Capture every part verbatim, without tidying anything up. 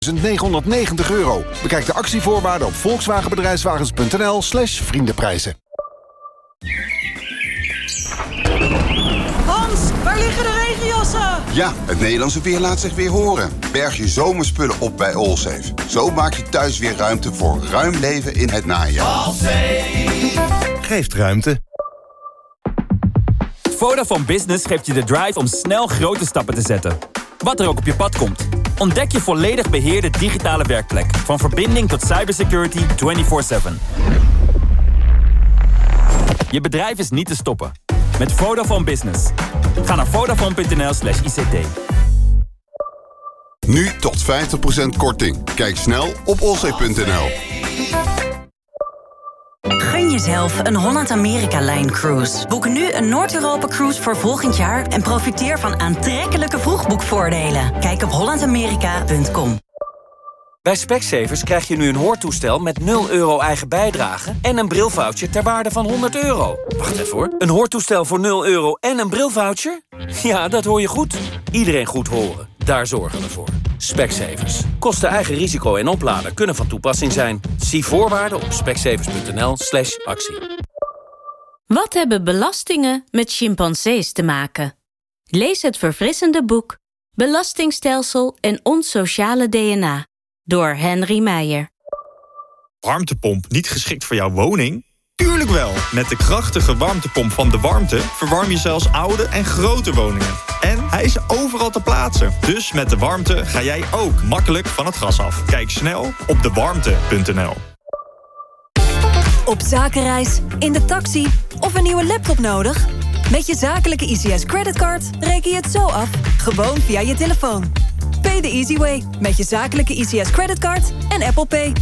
negenhonderdnegentig euro. Bekijk de actievoorwaarden op volkswagenbedrijfswagens.nl slash vriendenprijzen. Hans, waar liggen de regenjassen? Ja, het Nederlandse weer laat zich weer horen. Berg je zomerspullen op bij Allsafe. Zo maak je thuis weer ruimte voor ruim leven in het najaar. Allsafe geeft ruimte. Vodafone Business geeft je de drive om snel grote stappen te zetten. Wat er ook op je pad komt. Ontdek je volledig beheerde digitale werkplek. Van verbinding tot cybersecurity vierentwintig zeven. Je bedrijf is niet te stoppen. Met Vodafone Business. Ga naar vodafone.nl slash ICT. Nu tot vijftig procent korting. Kijk snel op allsafe punt n l. Gun jezelf een Holland-Amerika-lijn-cruise. Boek nu een Noord-Europa-cruise voor volgend jaar... en profiteer van aantrekkelijke vroegboekvoordelen. Kijk op holland amerika punt com. Bij Specsavers krijg je nu een hoortoestel met nul euro eigen bijdrage... en een brilvoucher ter waarde van honderd euro. Wacht even hoor. Een hoortoestel voor nul euro en een brilvoucher? Ja, dat hoor je goed. Iedereen goed horen. Daar zorgen we voor. Specsavers. Kosten eigen risico en opladen kunnen van toepassing zijn. Zie voorwaarden op specsavers.nl slash actie. Wat hebben belastingen met chimpansees te maken? Lees het verfrissende boek Belastingstelsel en ons sociale D N A door Henry Meijer. Warmtepomp niet geschikt voor jouw woning? Tuurlijk wel! Met de krachtige warmtepomp van De Warmte verwarm je zelfs oude en grote woningen. En hij is overal te plaatsen. Dus met De Warmte ga jij ook makkelijk van het gas af. Kijk snel op de warmte punt n l. Op zakenreis, in de taxi of een nieuwe laptop nodig? Met je zakelijke I C S creditcard reken je het zo af. Gewoon via je telefoon. Pay the easy way. Met je zakelijke I C S creditcard en Apple Pay.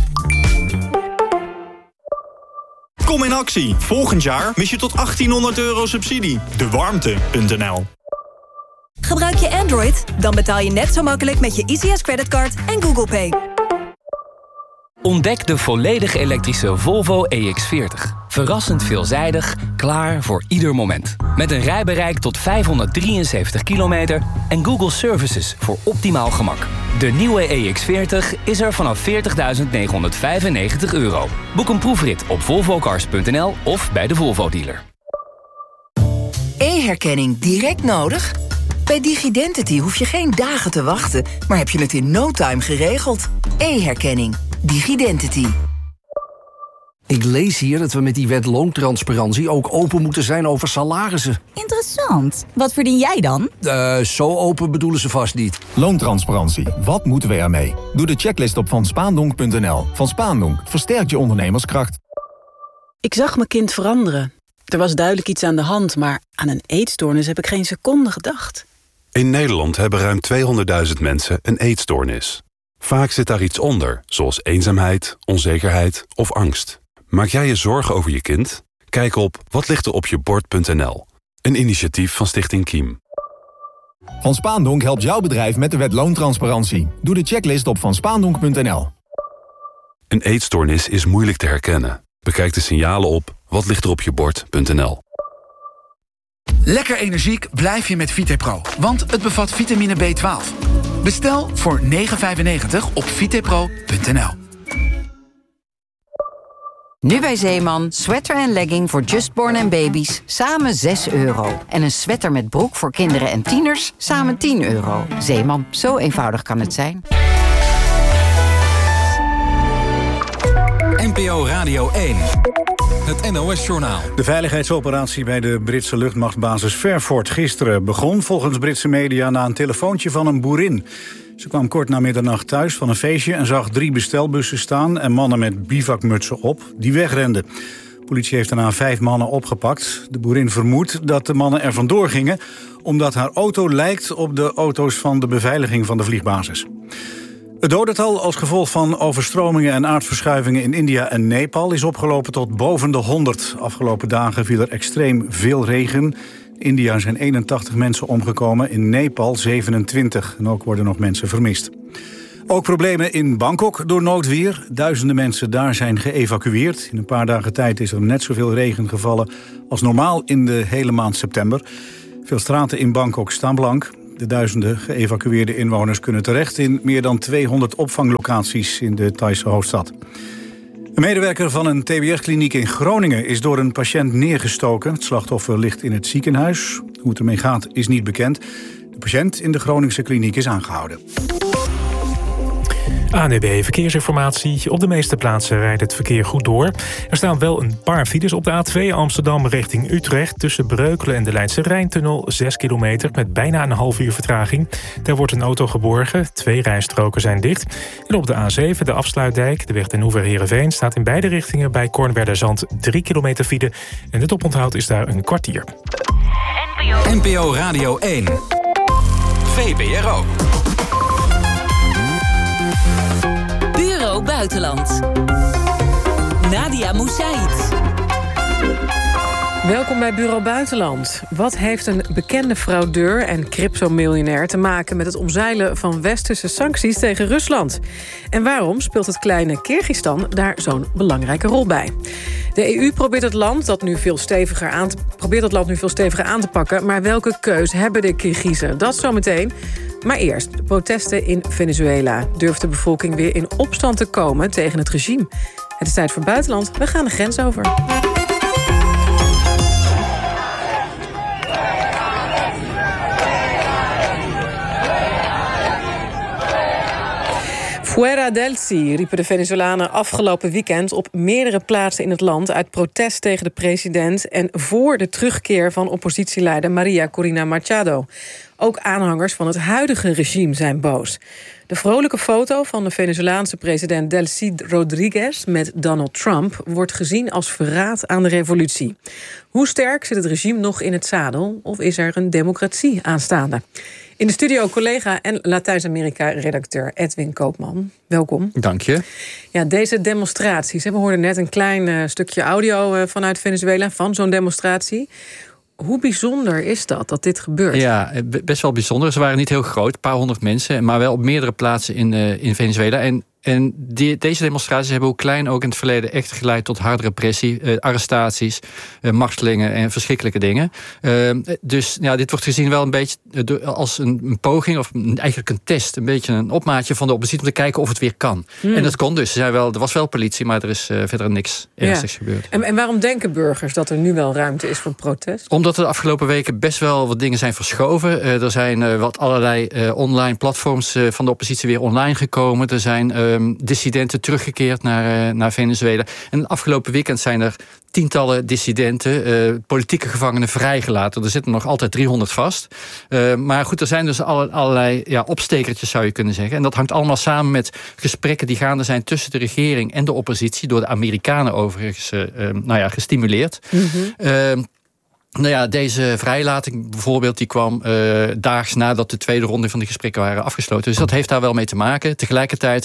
Kom in actie. Volgend jaar mis je tot achttienhonderd euro subsidie. de warmte punt n l. Gebruik je Android? Dan betaal je net zo makkelijk met je I C S creditcard en Google Pay. Ontdek de volledig elektrische Volvo E X veertig. Verrassend veelzijdig, klaar voor ieder moment. Met een rijbereik tot vijfhonderddrieënzeventig kilometer en Google Services voor optimaal gemak. De nieuwe E X veertig is er vanaf veertigduizend negenhonderdvijfennegentig euro. Boek een proefrit op volvocars punt n l of bij de Volvo-dealer. E-herkenning direct nodig? Bij DigiDentity hoef je geen dagen te wachten, maar heb je het in no time geregeld. E-herkenning. DigiDentity. Ik lees hier dat we met die wet loontransparantie ook open moeten zijn over salarissen. Interessant. Wat verdien jij dan? Uh, zo open bedoelen ze vast niet. Loontransparantie. Wat moeten we ermee? Doe de checklist op van spaandonk punt n l. Van Spaandonk versterkt je ondernemerskracht. Ik zag mijn kind veranderen. Er was duidelijk iets aan de hand, maar aan een eetstoornis heb ik geen seconde gedacht. In Nederland hebben ruim tweehonderdduizend mensen een eetstoornis. Vaak zit daar iets onder, zoals eenzaamheid, onzekerheid of angst. Maak jij je zorgen over je kind? Kijk op watlichteropjebord punt n l. Een initiatief van Stichting Kiem. Van Spaandonk helpt jouw bedrijf met de wet loontransparantie. Doe de checklist op van spaandonk punt n l. Een eetstoornis is moeilijk te herkennen. Bekijk de signalen op watlichteropjebord punt n l. Lekker energiek blijf je met Vitepro, want het bevat vitamine B twaalf. Bestel voor negen vijfennegentig op vitepro punt n l. Nu bij Zeeman, sweater en legging voor justborn en baby's, samen zes euro. En een sweater met broek voor kinderen en tieners, samen tien euro. Zeeman, zo eenvoudig kan het zijn. N P O Radio één. Het N O S-journaal. De veiligheidsoperatie bij de Britse luchtmachtbasis Fairford gisteren begon volgens Britse media na een telefoontje van een boerin. Ze kwam kort na middernacht thuis van een feestje en zag drie bestelbussen staan en mannen met bivakmutsen op die wegrenden. De politie heeft daarna vijf mannen opgepakt. De boerin vermoedt dat de mannen er vandoor gingen omdat haar auto lijkt op de auto's van de beveiliging van de vliegbasis. Het dodental als gevolg van overstromingen en aardverschuivingen in India en Nepal is opgelopen tot boven de honderd. Afgelopen dagen viel er extreem veel regen. In India zijn eenentachtig mensen omgekomen, in Nepal zevenentwintig. En ook worden nog mensen vermist. Ook problemen in Bangkok door noodweer. Duizenden mensen daar zijn geëvacueerd. In een paar dagen tijd is er net zoveel regen gevallen als normaal in de hele maand september. Veel straten in Bangkok staan blank. De duizenden geëvacueerde inwoners kunnen terecht in meer dan tweehonderd opvanglocaties in de Thaise hoofdstad. Een medewerker van een T B S-kliniek in Groningen is door een patiënt neergestoken. Het slachtoffer ligt in het ziekenhuis. Hoe het ermee gaat is niet bekend. De patiënt in de Groningse kliniek is aangehouden. A N W B Verkeersinformatie. Op de meeste plaatsen rijdt het verkeer goed door. Er staan wel een paar files op de A twee Amsterdam richting Utrecht. Tussen Breukelen en de Leidse Rijntunnel. zes kilometer met bijna een half uur vertraging. Daar wordt een auto geborgen. Twee rijstroken zijn dicht. En op de A zeven de afsluitdijk. De weg ten Oever-Heerenveen staat in beide richtingen bij Kornwerderzand drie kilometer file. En het oponthoud is daar een kwartier. N P O Radio één. V P R O. Bureau Buitenland. Nadia Moussaïd. Welkom bij Bureau Buitenland. Wat heeft een bekende fraudeur en cryptomiljonair te maken met het omzeilen van westerse sancties tegen Rusland? En waarom speelt het kleine Kirgistan daar zo'n belangrijke rol bij? De E U probeert het land dat nu veel steviger aan te, probeert het land nu veel steviger aan te pakken, maar welke keus hebben de Kirgizen? Dat zometeen. Maar eerst, de protesten in Venezuela. Durft de bevolking weer in opstand te komen tegen het regime? Het is tijd voor buitenland. We gaan de grens over. Fuera del Si, riepen de Venezolanen afgelopen weekend op meerdere plaatsen in het land uit protest tegen de president en voor de terugkeer van oppositieleider Maria Corina Machado. Ook aanhangers van het huidige regime zijn boos. De vrolijke foto van de Venezolaanse president Delcy Rodriguez met Donald Trump wordt gezien als verraad aan de revolutie. Hoe sterk zit het regime nog in het zadel of is er een democratie aanstaande? In de studio collega en Latijns-Amerika-redacteur Edwin Koopman. Welkom. Dank je. Ja, deze demonstraties, we hoorden net een klein uh, stukje audio uh, vanuit Venezuela van zo'n demonstratie. Hoe bijzonder is dat, dat dit gebeurt? Ja, best wel bijzonder. Ze waren niet heel groot, een paar honderd mensen, maar wel op meerdere plaatsen in, uh, in Venezuela. En En die, deze demonstraties hebben, hoe klein ook in het verleden, echt geleid tot harde repressie, eh, arrestaties, eh, martelingen en verschrikkelijke dingen. Uh, dus ja, dit wordt gezien wel een beetje als een, een poging, of een, eigenlijk een test, een beetje een opmaatje van de oppositie om te kijken of het weer kan. Hmm. En dat kon dus. Er, zijn wel, er was wel politie, maar er is uh, verder niks ernstigs ja. gebeurd. En, en waarom denken burgers dat er nu wel ruimte is voor protest? Omdat er de afgelopen weken best wel wat dingen zijn verschoven. Uh, er zijn uh, wat allerlei uh, online platforms uh, van de oppositie weer online gekomen. Er zijn uh, dissidenten teruggekeerd naar, uh, naar Venezuela. En afgelopen weekend zijn er tientallen dissidenten, uh, politieke gevangenen vrijgelaten. Er zitten nog altijd driehonderd vast. Uh, maar goed, er zijn dus alle, allerlei ja, opstekertjes, zou je kunnen zeggen. En dat hangt allemaal samen met gesprekken die gaande zijn tussen de regering en de oppositie, door de Amerikanen overigens uh, uh, nou ja, gestimuleerd. Mm-hmm. Uh, Nou ja, deze vrijlating bijvoorbeeld, die kwam uh, daags nadat de tweede ronde van de gesprekken waren afgesloten. Dus dat heeft daar wel mee te maken. Tegelijkertijd,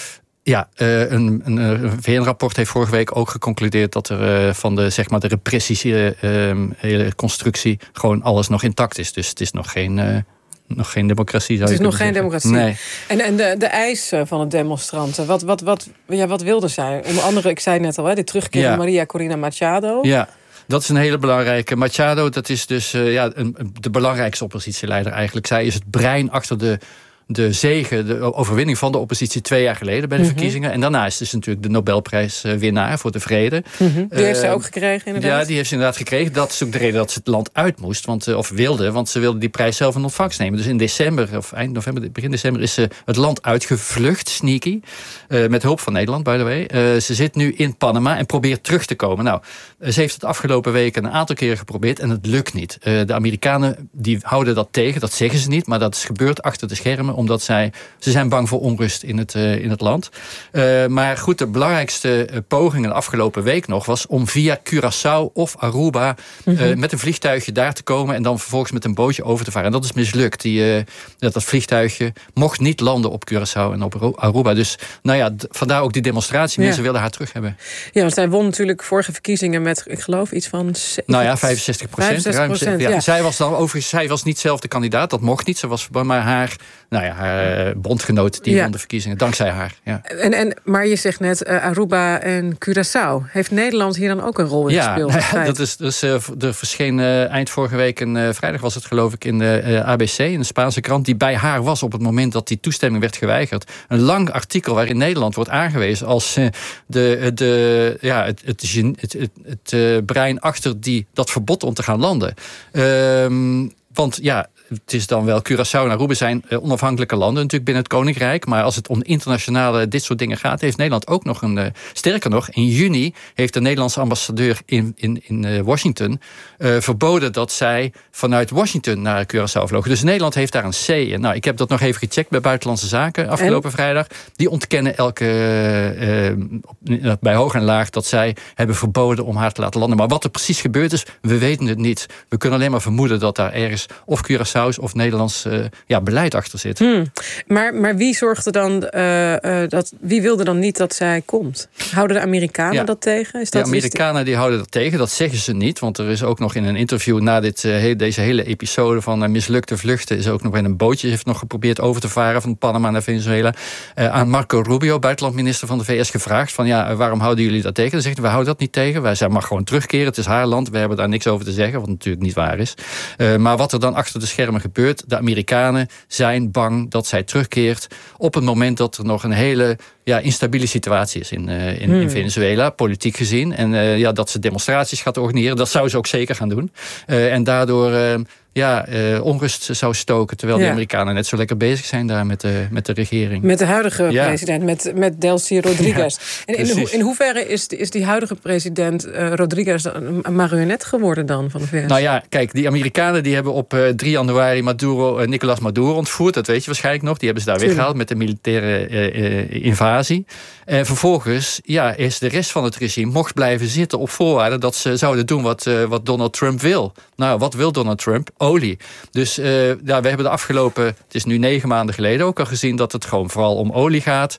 ja, uh, een, een, een V N-rapport heeft vorige week ook geconcludeerd dat er uh, van de, zeg maar, de repressie, uh, hele constructie, gewoon alles nog intact is. Dus het is nog geen Uh, Nog geen democratie, zou je Het is nog geen zeggen. democratie. Nee. En, en de, de eisen van de demonstranten, wat, wat, wat, ja, wat wilden zij? Onder andere, ik zei net al, hè, de terugkeer Ja. van Maria Corina Machado. Ja. Dat is een hele belangrijke. Machado, dat is dus uh, ja, een, de belangrijkste oppositieleider eigenlijk. Zij is het brein achter de, de zege, de overwinning van de oppositie twee jaar geleden bij de Mm-hmm. verkiezingen. En daarna is dus natuurlijk de Nobelprijswinnaar voor de vrede. Mm-hmm. Die Uh, heeft zij ook gekregen, inderdaad. Ja, die heeft ze inderdaad gekregen. Dat is ook de reden dat ze het land uit moest, want, uh, of wilde. Want ze wilde die prijs zelf in ontvangst nemen. Dus in december, of eind november, begin december, is ze het land uitgevlucht, sneaky. Uh, met hulp van Nederland, by the way. Uh, ze zit nu in Panama en probeert terug te komen. Nou, ze heeft het afgelopen weken een aantal keren geprobeerd en het lukt niet. Uh, de Amerikanen die houden dat tegen, dat zeggen ze niet, maar dat is gebeurd achter de schermen, omdat zij, ze zijn bang voor onrust in het, uh, in het land. Uh, maar goed, de belangrijkste uh, poging de afgelopen week nog was om via Curaçao of Aruba mm-hmm. uh, met een vliegtuigje daar te komen en dan vervolgens met een bootje over te varen. En dat is mislukt. Die, uh, dat, dat vliegtuigje mocht niet landen op Curaçao en op Aruba. Dus nou ja, d- vandaar ook die demonstratie. Mensen ja. wilden haar terug hebben. Ja, want zij won natuurlijk vorige verkiezingen met, ik geloof, iets van Nou ja, vijfenzestig procent. vijfenzestig procent, ruim, ja. ja. Zij was dan overigens, zij was niet zelf de kandidaat, dat mocht niet. Ze was, maar haar, nou nou ja, haar bondgenoot die Ja. won de verkiezingen, dankzij haar. Ja. En, en, maar je zegt net uh, Aruba en Curaçao. Heeft Nederland hier dan ook een rol in Ja, gespeeld? dat is, dus, uh, er verscheen uh, eind vorige week, en uh, vrijdag was het geloof ik, in de uh, A B C, in de Spaanse krant, die bij haar was op het moment dat die toestemming werd geweigerd. Een lang artikel waarin Nederland wordt aangewezen als uh, de, de, ja, het, het, het, het, het, het uh, brein achter die, dat verbod om te gaan landen. Um, want ja, het is dan wel Curaçao en Aruba zijn uh, onafhankelijke landen natuurlijk binnen het Koninkrijk. Maar als het om internationale dit soort dingen gaat, heeft Nederland ook nog een... Uh, sterker nog, in juni heeft de Nederlandse ambassadeur in, in, in uh, Washington uh, verboden dat zij vanuit Washington naar Curaçao vlogen. Dus Nederland heeft daar een C in. Nou, ik heb dat nog even gecheckt bij Buitenlandse Zaken afgelopen en? vrijdag. Die ontkennen elke, uh, bij hoog en laag dat zij hebben verboden om haar te laten landen. Maar wat er precies gebeurd is, we weten het niet. We kunnen alleen maar vermoeden dat daar ergens of Curaçao of Nederlands uh, ja, beleid achter zit. Hmm. Maar, maar wie zorgde dan uh, uh, dat? Wie wilde dan niet dat zij komt? Houden de Amerikanen ja. dat tegen? Is dat de Amerikanen die houden dat tegen. Dat zeggen ze niet, want er is ook nog in een interview na dit, uh, he, deze hele episode van uh, mislukte vluchten is ook nog in een bootje heeft nog geprobeerd over te varen van Panama naar Venezuela. Uh, aan Marco Rubio, buitenlandminister van de V S, gevraagd van ja, waarom houden jullie dat tegen? Dan zegt hij, we houden dat niet tegen. Wij zij mag gewoon terugkeren. Het is haar land. We hebben daar niks over te zeggen, wat natuurlijk niet waar is. Uh, maar wat er dan achter de schermen gebeurt, de Amerikanen zijn bang dat zij terugkeert op het moment dat er nog een hele ja, instabiele situatie is in, uh, in, hmm. in Venezuela, politiek gezien. En uh, ja, dat ze demonstraties gaat organiseren, dat zou ze ook zeker gaan doen. Uh, en daardoor uh, ja, uh, onrust zou stoken, terwijl ja. de Amerikanen net zo lekker bezig zijn daar met de, met de regering. Met de huidige ja. president, met, met Delcy Rodriguez. Ja, en in, ho- in hoeverre is, is die huidige president uh, Rodriguez een marionet geworden dan van de V S? Nou ja, kijk, die Amerikanen die hebben op uh, drie januari Maduro, uh, Nicolás Maduro ontvoerd. Dat weet je waarschijnlijk nog. Die hebben ze daar Tuurlijk. weggehaald met de militaire uh, uh, invasie. En vervolgens ja, is de rest van het regime mocht blijven zitten op voorwaarde dat ze zouden doen wat, uh, wat Donald Trump wil. Nou, wat wil Donald Trump? Olie. Dus uh, ja, we hebben de afgelopen, het is nu negen maanden geleden ook al gezien dat het gewoon vooral om olie gaat.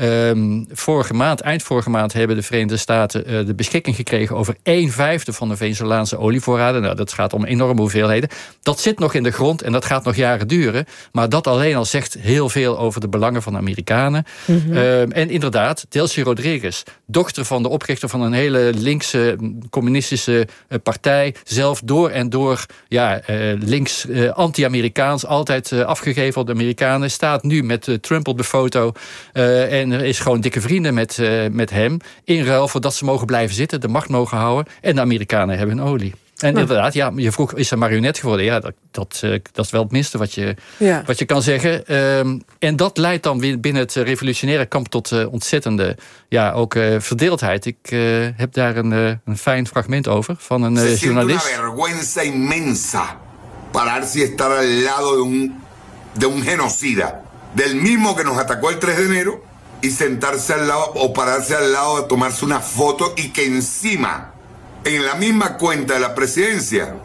Um, vorige maand, eind vorige maand hebben de Verenigde Staten uh, de beschikking gekregen over een vijfde van de Venezolaanse olievoorraden. Nou, dat gaat om enorme hoeveelheden. Dat zit nog in de grond en dat gaat nog jaren duren. Maar dat alleen al zegt heel veel over de belangen van de Amerikanen. Mm-hmm. Um, en inderdaad, Delcy Rodriguez, dochter van de oprichter van een hele linkse communistische uh, partij, zelf door en door ja, uh, links, uh, anti-Amerikaans, altijd uh, afgegeven op de Amerikanen, staat nu met uh, Trump op de foto uh, en er is gewoon dikke vrienden met, uh, met hem, in ruil voor dat ze mogen blijven zitten, de macht mogen houden en de Amerikanen hebben olie. En nou. inderdaad, ja, je vroeg, is een marionet geworden? Ja, dat, dat, uh, dat is wel het minste wat je, ja. wat je kan zeggen. Um, en dat leidt dan weer binnen het revolutionaire kamp tot uh, ontzettende ja, ook, uh, verdeeldheid. Ik uh, heb daar een, uh, een fijn fragment over van een uh, journalist. Se siente una vergüenza inmensa pararse y estar al lado de un, de un genocida, del mismo que nos atacó el tres de enero, y sentarse al lado o pararse al lado de tomarse una foto y que encima en la misma cuenta de la presidencia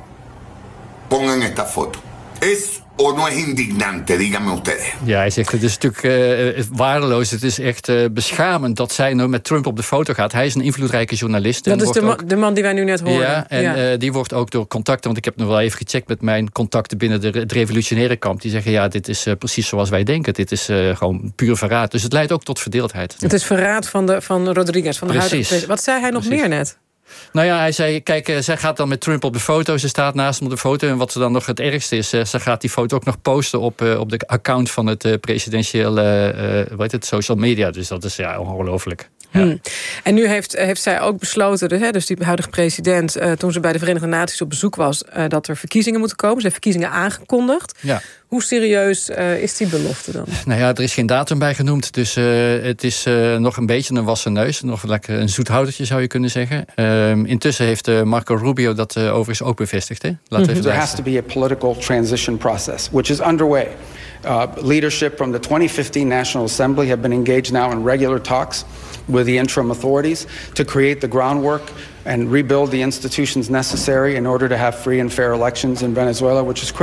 pongan esta foto. ¿Es o no es indignante? Díganme ustedes. Ja, hij zegt het is natuurlijk uh, waardeloos. Het is echt uh, beschamend dat zij nou met Trump op de foto gaat. Hij is een invloedrijke journalist. Dat is de, ma- ook, de man die wij nu net horen. Ja, en ja. Uh, die wordt ook door contacten, want ik heb nog wel even gecheckt met mijn contacten binnen de, het revolutionaire kamp. Die zeggen ja, dit is uh, precies zoals wij denken. Dit is uh, gewoon puur verraad. Dus het leidt ook tot verdeeldheid. Het is verraad van, de, van Rodriguez, van de precies. huidige president. Wat zei hij nog precies. meer net? Nou ja, hij zei, kijk, zij gaat dan met Trump op de foto. Ze staat naast hem op de foto. En wat er dan nog het ergste is, ze gaat die foto ook nog posten op, uh, op de account van het uh, presidentiële uh, wat heet het, social media. Dus dat is ja ongelooflijk. Ja. Hmm. En nu heeft, heeft zij ook besloten, dus, hè, dus die huidige president, uh, toen ze bij de Verenigde Naties op bezoek was, uh, dat er verkiezingen moeten komen. Ze heeft verkiezingen aangekondigd. Ja. Hoe serieus uh, is die belofte dan? Nou ja, er is geen datum bij genoemd. Dus uh, het is uh, nog een beetje een wassen neus. Nog lekker een zoethoudertje zou je kunnen zeggen. Uh, intussen heeft uh, Marco Rubio dat uh, overigens ook bevestigd. Hè? Laten we even There has to be a political transition process, which is underway. Uh, leadership from the twenty fifteen National Assembly have been engaged now in regular talks with the interim authorities to create the groundwork and rebuild the institutions necessary in order to have free and fair elections in Venezuela, which is critical.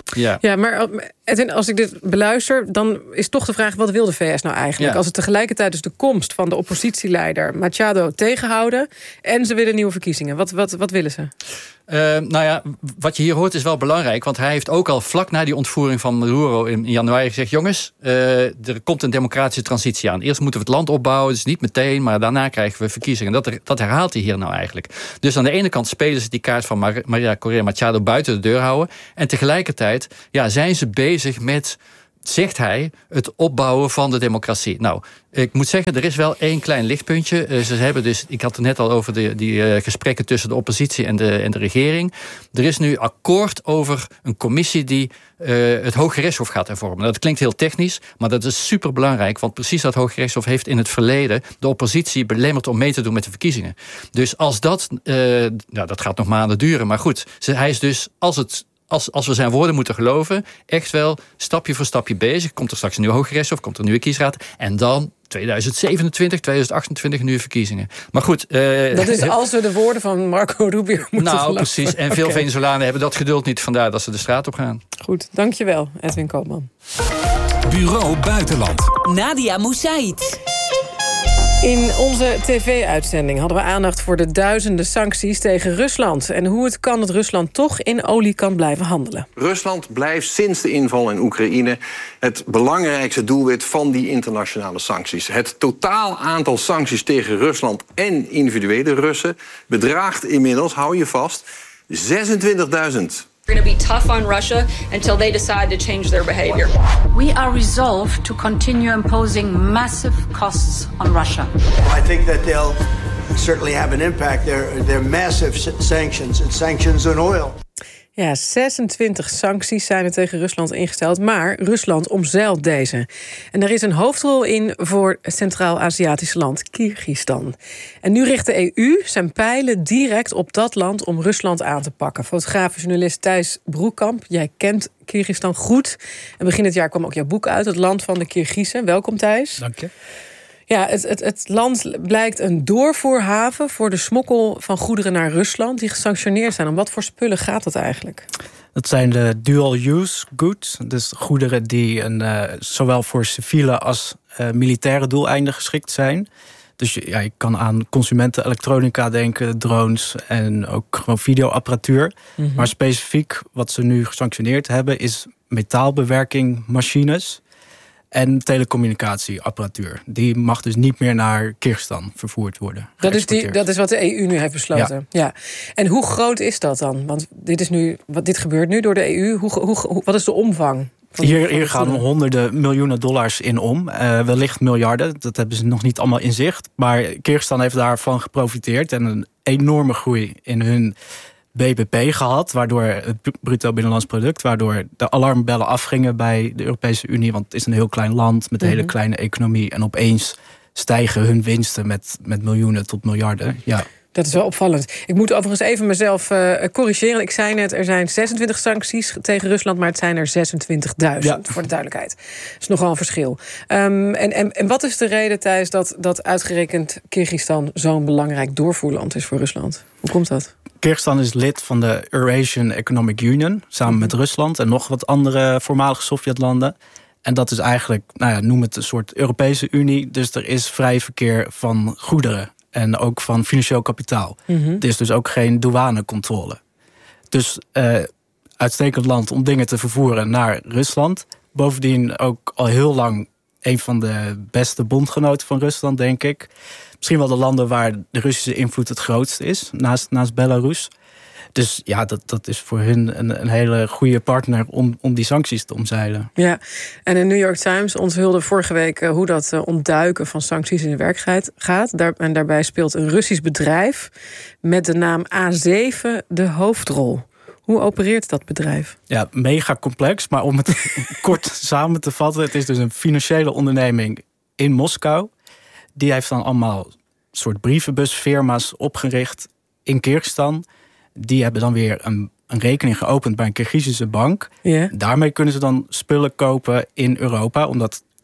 Ja, ja maar Edwin, als ik dit beluister, dan is toch de vraag, wat wil de V S nou eigenlijk? Ja. Als het tegelijkertijd dus de komst van de oppositieleider Machado tegenhouden en ze willen nieuwe verkiezingen. Wat, wat, wat willen ze? Uh, nou ja, wat je hier hoort is wel belangrijk. Want hij heeft ook al vlak na die ontvoering van Maduro in, in januari gezegd... jongens, uh, er komt een democratische transitie aan. Eerst moeten we het land opbouwen, dus niet meteen... maar daarna krijgen we verkiezingen. Dat, dat herhaalt hij hier nou eigenlijk. Dus aan de ene kant spelen ze die kaart van Mar- Maria Corina Machado buiten de deur houden. En tegelijkertijd ja, zijn ze bezig met... zegt hij, het opbouwen van de democratie. Nou, ik moet zeggen, er is wel één klein lichtpuntje. Uh, ze hebben dus, ik had het net al over de, die uh, gesprekken tussen de oppositie en de, en de regering. Er is nu akkoord over een commissie die uh, het Hooggerechtshof gaat hervormen. Dat klinkt heel technisch, maar dat is superbelangrijk. Want precies dat Hooggerechtshof heeft in het verleden de oppositie belemmerd om mee te doen met de verkiezingen. Dus als dat, uh, nou, dat gaat nog maanden duren, maar goed. Hij is dus, als het Als, als we zijn woorden moeten geloven, echt wel stapje voor stapje bezig. Komt er straks een nieuwe Hooggerechtshof, komt er een nieuwe kiesraad. En dan tweeduizend zevenentwintig, tweeduizend achtentwintig nieuwe verkiezingen. Maar goed. Uh, dat is als we de woorden van Marco Rubio moeten Nou, geloven. precies. En veel okay. Venezolanen hebben dat geduld niet. Vandaar dat ze de straat op gaan. Goed, dankjewel, Edwin Koopman. Bureau Buitenland. Nadia Moussaïd. In onze tv-uitzending hadden we aandacht voor de duizenden sancties tegen Rusland. En hoe het kan dat Rusland toch in olie kan blijven handelen. Rusland blijft sinds de inval in Oekraïne het belangrijkste doelwit van die internationale sancties. Het totaal aantal sancties tegen Rusland en individuele Russen bedraagt inmiddels, hou je vast, zesentwintigduizend. We're going to be tough on Russia until they decide to change their behavior. We are resolved to continue imposing massive costs on Russia. I think that they'll certainly have an impact. They're, they're massive sanctions and sanctions on oil. Ja, zesentwintig sancties zijn er tegen Rusland ingesteld, maar Rusland omzeilt deze. En er is een hoofdrol in voor het Centraal-Aziatische land Kyrgyzstan. En nu richt de E U zijn pijlen direct op dat land om Rusland aan te pakken. Fotograaf en journalist Thijs Broekkamp, jij kent Kyrgyzstan goed. En begin dit jaar kwam ook jouw boek uit, Het Land van de Kyrgyzen. Welkom Thijs. Dank je. Ja, het, het, het land blijkt een doorvoerhaven voor de smokkel van goederen naar Rusland die gesanctioneerd zijn. Om wat voor spullen gaat dat eigenlijk? Dat zijn de dual-use goods, dus goederen die een, uh, zowel voor civiele als uh, militaire doeleinden geschikt zijn. Dus je, ja, je kan aan consumentenelektronica denken, drones en ook gewoon videoapparatuur. Mm-hmm. Maar specifiek wat ze nu gesanctioneerd hebben is metaalbewerking machines en telecommunicatieapparatuur. Die mag dus niet meer naar Kyrgyzstan vervoerd worden. Dat is, die, dat is wat de E U nu heeft besloten. Ja. Ja. En hoe groot is dat dan? Want dit, is nu, wat, dit gebeurt nu door de E U. Hoe, hoe, wat is de omvang? Van hier, van hier gaan honderden miljoenen dollars in om. Uh, wellicht miljarden. Dat hebben ze nog niet allemaal in zicht. Maar Kyrgyzstan heeft daarvan geprofiteerd en een enorme groei in hun B B P gehad, waardoor het bruto binnenlands product, waardoor de alarmbellen afgingen bij de Europese Unie, want het is een heel klein land met een hele kleine economie en opeens stijgen hun winsten met, met miljoenen tot miljarden. Ja. Dat is wel opvallend. Ik moet overigens even mezelf uh, corrigeren. Ik zei net, er zijn zesentwintig sancties tegen Rusland, maar het zijn er zesentwintigduizend, ja. Voor de duidelijkheid. Dat is nogal een verschil. Um, en, en, en wat is de reden, Thijs, dat, dat uitgerekend Kyrgyzstan zo'n belangrijk doorvoerland is voor Rusland? Hoe komt dat? Kyrgyzstan is lid van de Eurasian Economic Union, samen met Rusland en nog wat andere voormalige Sovjetlanden. En dat is eigenlijk, nou ja, noem het een soort Europese Unie. Dus er is vrij verkeer van goederen en ook van financieel kapitaal. Mm-hmm. Er is dus ook geen douanecontrole. Dus uh, uitstekend land om dingen te vervoeren naar Rusland. Bovendien ook al heel lang een van de beste bondgenoten van Rusland, denk ik. Misschien wel de landen waar de Russische invloed het grootst is, naast, naast Belarus. Dus ja, dat, dat is voor hun een, een hele goede partner om, om die sancties te omzeilen. Ja, en de New York Times onthulde vorige week hoe dat ontduiken van sancties in de werkelijkheid gaat. Daar, en daarbij speelt een Russisch bedrijf met de naam A zeven de hoofdrol. Hoe opereert dat bedrijf? Ja, mega complex, maar om het kort samen te vatten, het is dus een financiële onderneming in Moskou. Die heeft dan allemaal soort brievenbusfirma's opgericht in Kyrgyzstan. Die hebben dan weer een, een rekening geopend bij een Kyrgyzische bank. Yeah. Daarmee kunnen ze dan spullen kopen in Europa, omdat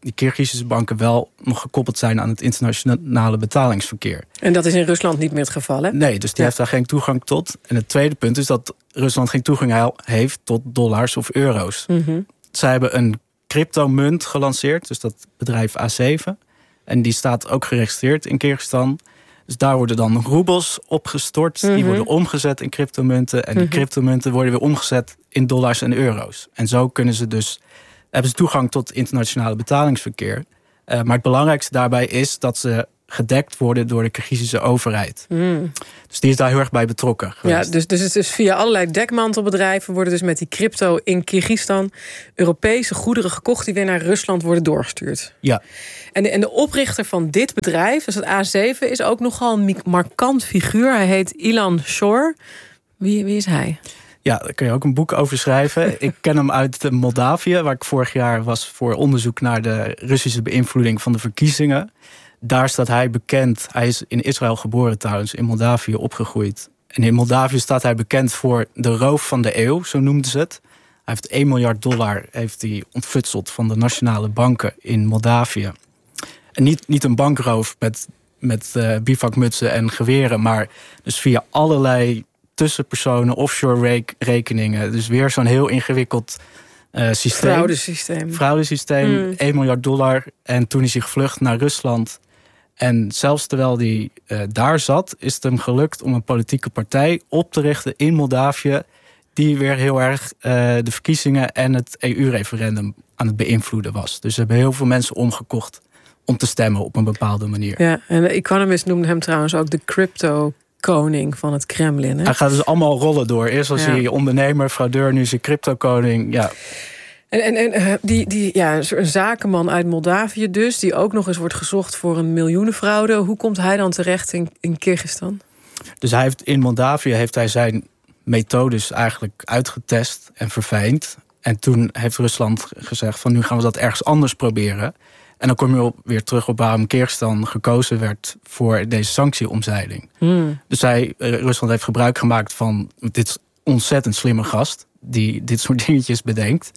die Kirgizische banken wel nog gekoppeld zijn aan het internationale betalingsverkeer. En dat is in Rusland niet meer het geval, hè? Nee, dus die ja. heeft daar geen toegang tot. En het tweede punt is dat Rusland geen toegang heeft tot dollars of euro's. Mm-hmm. Zij hebben een cryptomunt gelanceerd, dus dat bedrijf A zeven. En die staat ook geregistreerd in Kyrgyzstan. Dus daar worden dan roebels opgestort. Mm-hmm. Die worden omgezet in cryptomunten. En die mm-hmm. cryptomunten worden weer omgezet in dollars en euro's. En zo kunnen ze dus, hebben ze toegang tot internationale betalingsverkeer. Uh, maar het belangrijkste daarbij is dat ze gedekt worden door de Kyrgyzische overheid. Mm. Dus die is daar heel erg bij betrokken geweest. Ja, dus, dus het is via allerlei dekmantelbedrijven worden dus met die crypto in Kyrgyzstan Europese goederen gekocht die weer naar Rusland worden doorgestuurd. Ja. En de, en de oprichter van dit bedrijf, dus het A zeven, is ook nogal een markant figuur. Hij heet Ilan Shor. Wie, wie is hij? Ja, daar kun je ook een boek over schrijven. Ik ken hem uit Moldavië, waar ik vorig jaar was voor onderzoek naar de Russische beïnvloeding van de verkiezingen. Daar staat hij bekend. Hij is in Israël geboren trouwens, in Moldavië opgegroeid. En in Moldavië staat hij bekend voor de roof van de eeuw, zo noemden ze het. Hij heeft één miljard dollar heeft hij ontfutseld van de nationale banken in Moldavië. En niet, niet een bankroof met, met uh, bivakmutsen en geweren, maar dus via allerlei tussenpersonen, offshore rekeningen. Dus weer zo'n heel ingewikkeld uh, systeem. Fraudesysteem. Fraudesysteem, mm. één miljard dollar. En toen is hij gevlucht naar Rusland. En zelfs terwijl hij uh, daar zat, is het hem gelukt om een politieke partij op te richten in Moldavië, die weer heel erg uh, de verkiezingen en het E U-referendum aan het beïnvloeden was. Dus er hebben heel veel mensen omgekocht om te stemmen op een bepaalde manier. Ja, en de Economist noemde hem trouwens ook de crypto koning van het Kremlin. Hè? Hij gaat dus allemaal rollen door. Eerst was ja. hij ondernemer, fraudeur, nu is hij crypto-koning. Ja. En, en, en die, die, ja, een zakenman uit Moldavië dus, die ook nog eens wordt gezocht voor een miljoenenfraude. Hoe komt hij dan terecht in, in Kyrgyzstan? Dus hij heeft, in Moldavië heeft hij zijn methodes eigenlijk uitgetest en verfijnd. En toen heeft Rusland gezegd van nu gaan we dat ergens anders proberen. En dan kom je op, weer terug op waarom Kyrgyzstan gekozen werd voor deze sanctieomzeiling. Hmm. Dus hij, Rusland heeft gebruik gemaakt van dit ontzettend slimme gast die dit soort dingetjes bedenkt.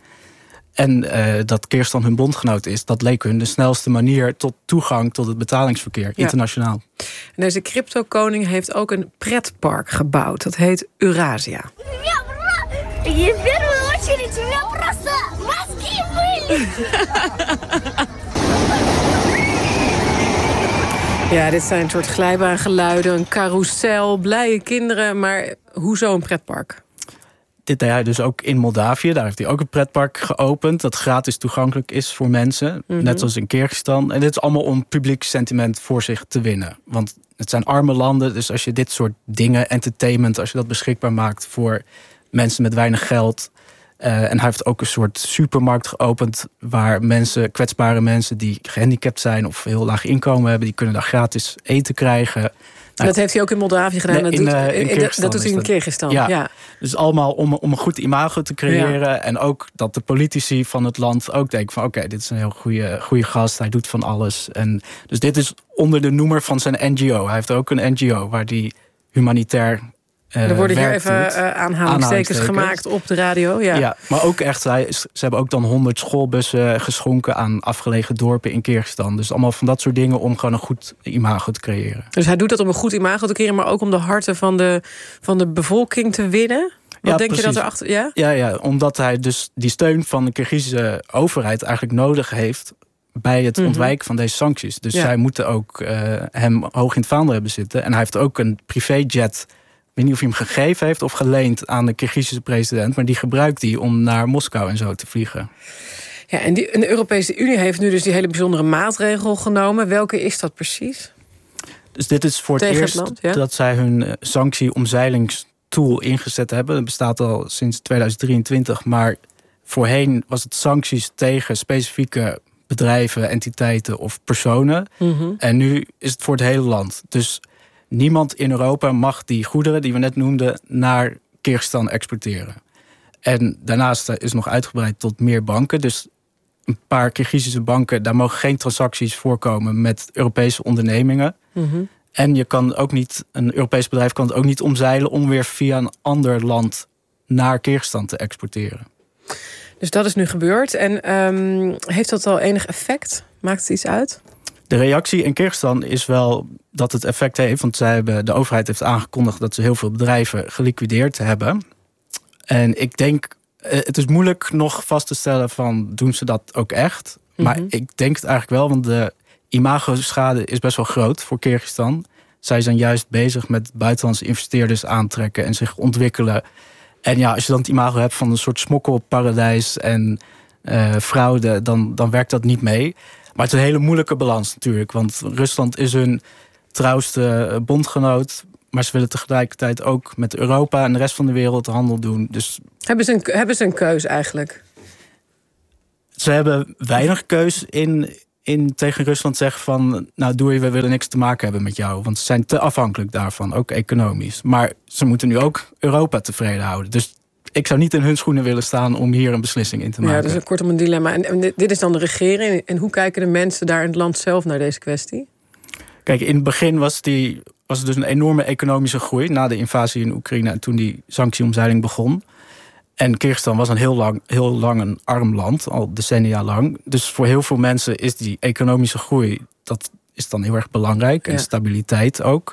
En uh, dat Kyrgyzstan hun bondgenoot is, dat leek hun de snelste manier tot toegang tot het betalingsverkeer, ja. internationaal. En deze crypto-koning heeft ook een pretpark gebouwd. Dat heet Eurasia. Ja, dit zijn een soort glijbaangeluiden, een carousel, blije kinderen. Maar hoezo een pretpark? Dit deed hij dus ook in Moldavië. Daar heeft hij ook een pretpark geopend dat gratis toegankelijk is voor mensen. Mm-hmm. Net zoals in Kyrgyzstan. En dit is allemaal om publiek sentiment voor zich te winnen. Want het zijn arme landen, dus als je dit soort dingen, entertainment, als je dat beschikbaar maakt voor mensen met weinig geld. Uh, en hij heeft ook een soort supermarkt geopend waar mensen, kwetsbare mensen die gehandicapt zijn of heel laag inkomen hebben, die kunnen daar gratis eten krijgen. Nou, dat heeft hij ook in Moldavië gedaan. Nee, in, dat, doet, uh, in in, dat doet hij in Kyrgyzstan. Ja, ja. Dus allemaal om, om een goed imago te creëren. Ja. En ook dat de politici van het land ook denken van oké, okay, dit is een heel goede, goede gast. Hij doet van alles. En dus dit is onder de noemer van zijn N G O. Hij heeft ook een N G O waar die humanitair Uh, er worden hier even uh, aanhalingstekens gemaakt op de radio. Ja, ja maar ook echt, ze hebben ook dan honderd schoolbussen geschonken aan afgelegen dorpen in Kyrgyzstan. Dus allemaal van dat soort dingen om gewoon een goed imago te creëren. Dus hij doet dat om een goed imago te creëren, maar ook om de harten van de, van de bevolking te winnen? Wat ja, denk precies. je dat erachter? Ja? Ja, ja, omdat hij dus die steun van de Kyrgyzische overheid eigenlijk nodig heeft bij het mm-hmm. ontwijken van deze sancties. Dus ja. zij moeten ook uh, hem hoog in het vaandel hebben zitten. En hij heeft ook een privéjet. Ik weet niet of hij hem gegeven heeft of geleend aan de Kyrgyzische president, maar die gebruikt hij om naar Moskou en zo te vliegen. Ja, en, die, en de Europese Unie heeft nu dus die hele bijzondere maatregel genomen. Welke is dat precies? Dus dit is voor het Tegen eerst het land, ja? dat zij hun sanctie-omzeilingstool ingezet hebben. Dat bestaat al sinds tweeduizend drieëntwintig, maar voorheen was het sancties tegen specifieke bedrijven, entiteiten of personen. Mm-hmm. En nu is het voor het hele land. Dus niemand in Europa mag die goederen die we net noemden naar Kyrgyzstan exporteren. En daarnaast is nog uitgebreid tot meer banken. Dus een paar Kyrgyzische banken, daar mogen geen transacties voorkomen met Europese ondernemingen. Mm-hmm. En je kan ook niet, een Europees bedrijf kan het ook niet omzeilen om weer via een ander land naar Kyrgyzstan te exporteren. Dus dat is nu gebeurd. En um, heeft dat al enig effect? Maakt het iets uit? De reactie in Kyrgyzstan is wel dat het effect heeft. Want zij hebben, de overheid heeft aangekondigd dat ze heel veel bedrijven geliquideerd hebben. En ik denk, het is moeilijk nog vast te stellen van, doen ze dat ook echt? Maar mm-hmm. ik denk het eigenlijk wel, want de imago-schade is best wel groot voor Kyrgyzstan. Zij zijn juist bezig met buitenlandse investeerders aantrekken en zich ontwikkelen. En ja, als je dan het imago hebt van een soort smokkelparadijs en uh, fraude, dan, dan werkt dat niet mee. Maar het is een hele moeilijke balans natuurlijk. Want Rusland is hun trouwste bondgenoot. Maar ze willen tegelijkertijd ook met Europa en de rest van de wereld handel doen. Dus hebben ze een, hebben ze een keus eigenlijk? Ze hebben weinig keus in, in tegen Rusland zeggen van, nou doei, we willen niks te maken hebben met jou. Want ze zijn te afhankelijk daarvan, ook economisch. Maar ze moeten nu ook Europa tevreden houden. Dus ik zou niet in hun schoenen willen staan om hier een beslissing in te maken. Ja, dat is een kortom een dilemma. En, en dit is dan de regering. En hoe kijken de mensen daar in het land zelf naar deze kwestie? Kijk, in het begin was, die, was er dus een enorme economische groei na de invasie in Oekraïne en toen die sanctieomzeiling begon. En Kyrgyzstan was een heel lang, heel lang een arm land, al decennia lang. Dus voor heel veel mensen is die economische groei, dat is dan heel erg belangrijk. Ja. En stabiliteit ook.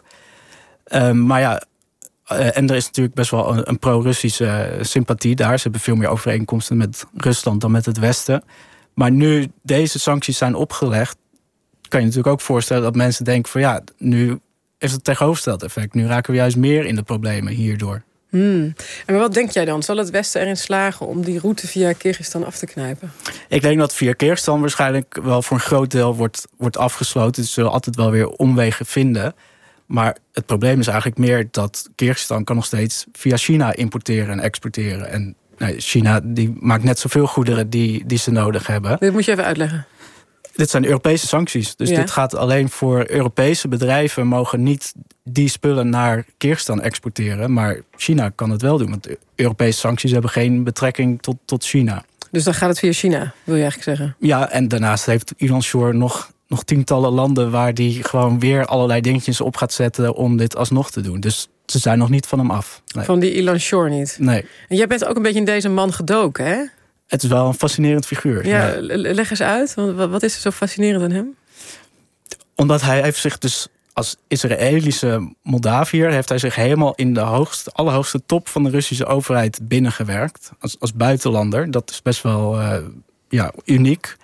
Um, maar ja, uh, en er is natuurlijk best wel een, een pro-Russische sympathie daar. Ze hebben veel meer overeenkomsten met Rusland dan met het Westen. Maar nu deze sancties zijn opgelegd, kan je natuurlijk ook voorstellen dat mensen denken van ja, nu is het tegenovergestelde effect. Nu raken we juist meer in de problemen hierdoor. Hmm. En wat denk jij dan? Zal het Westen erin slagen om die route via Kyrgyzstan af te knijpen? Ik denk dat via Kyrgyzstan waarschijnlijk wel voor een groot deel wordt, wordt afgesloten. Dus ze zullen altijd wel weer omwegen vinden. Maar het probleem is eigenlijk meer dat Kyrgyzstan kan nog steeds via China importeren en exporteren. En nou, China die maakt net zoveel goederen die, die ze nodig hebben. Dit moet je even uitleggen. Dit zijn Europese sancties. Dus ja. dit gaat alleen voor Europese bedrijven mogen niet die spullen naar Kyrgyzstan exporteren. Maar China kan het wel doen. Want Europese sancties hebben geen betrekking tot, tot China. Dus dan gaat het via China, wil je eigenlijk zeggen? Ja, en daarnaast heeft Ilan Shore nog, nog tientallen landen waar die gewoon weer allerlei dingetjes op gaat zetten om dit alsnog te doen. Dus ze zijn nog niet van hem af. Nee. Van die Ilan Shore niet? Nee. En jij bent ook een beetje in deze man gedoken, hè? Het is wel een fascinerend figuur. Ja, ja. Leg eens uit. Wat is er zo fascinerend aan hem? Omdat hij heeft zich dus als Israëlische Moldaviër heeft hij zich helemaal in de hoogste, allerhoogste top van de Russische overheid binnengewerkt. Als, als buitenlander. Dat is best wel uh, ja, uniek.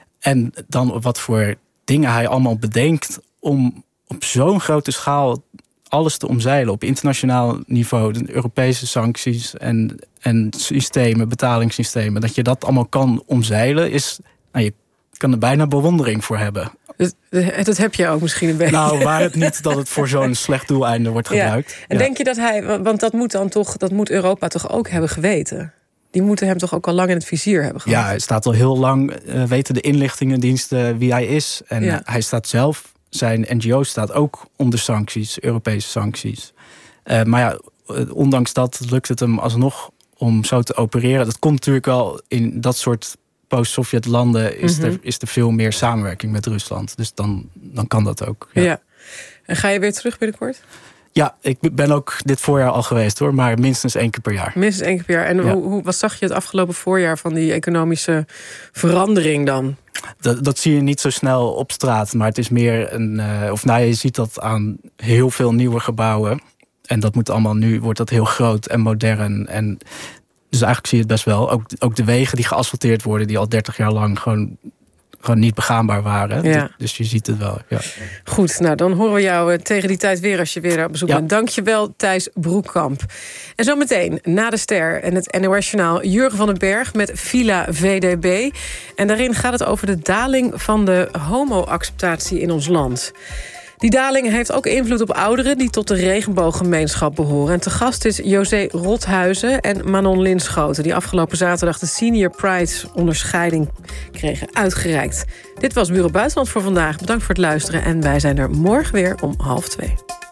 En dan wat voor dingen hij allemaal bedenkt om op zo'n grote schaal alles te omzeilen op internationaal niveau. De Europese sancties en, en systemen, betalingssystemen. Dat je dat allemaal kan omzeilen is, nou, je kan er bijna bewondering voor hebben. Dat, dat heb je ook misschien een beetje. Nou, waar het niet dat het voor zo'n slecht doeleinde wordt gebruikt. Ja. En ja. denk je dat hij, want dat moet dan toch, dat moet Europa toch ook hebben geweten? Die moeten hem toch ook al lang in het vizier hebben gehad? Ja, hij staat al heel lang, uh, weten de inlichtingendiensten wie hij is. En ja. hij staat zelf, zijn N G O staat ook onder sancties, Europese sancties. Uh, maar ja, ondanks dat lukt het hem alsnog om zo te opereren. Dat komt natuurlijk wel in dat soort post-Sovjet landen is, mm-hmm. er, is er veel meer samenwerking met Rusland. Dus dan, dan kan dat ook. Ja. ja. En ga je weer terug binnenkort? Ja, ik ben ook dit voorjaar al geweest hoor, maar minstens één keer per jaar. Minstens één keer per jaar. En ja. hoe, hoe, wat zag je het afgelopen voorjaar van die economische verandering dan? Dat, dat zie je niet zo snel op straat, maar het is meer een, uh, of nou, je ziet dat aan heel veel nieuwe gebouwen. En dat moet allemaal nu, wordt dat heel groot en modern. En dus eigenlijk zie je het best wel. Ook, ook de wegen die geasfalteerd worden, die al dertig jaar lang gewoon, gewoon niet begaanbaar waren. Ja. Dus je ziet het wel. Ja. Goed, nou dan horen we jou tegen die tijd weer als je weer op bezoek ja. bent. Dank je wel, Thijs Broekkamp. En zometeen, na de ster en het N O S-journaal, Jurgen van den Berg met Villa V D B. En daarin gaat het over de daling van de homo-acceptatie in ons land. Die daling heeft ook invloed op ouderen die tot de regenbooggemeenschap behoren. En te gast is José Rothuizen en Manon Linschoten, die afgelopen zaterdag de Senior Pride-onderscheiding kregen uitgereikt. Dit was Bureau Buitenland voor vandaag. Bedankt voor het luisteren en wij zijn er morgen weer om half twee.